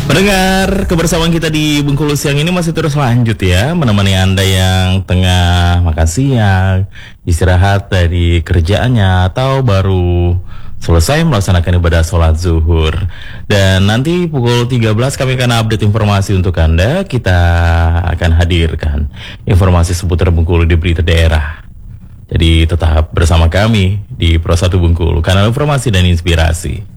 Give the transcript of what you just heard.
Pendengar, kebersamaan kita di Bengkulu siang ini masih terus lanjut ya, menemani Anda yang tengah makan siang, istirahat dari kerjaannya, atau baru selesai melaksanakan ibadah sholat zuhur. Dan nanti pukul 13 kami akan update informasi untuk Anda. Kita akan hadirkan informasi seputar Bengkulu di berita daerah. Jadi tetap bersama kami di Pro 1 Bengkulu, kanal informasi dan inspirasi.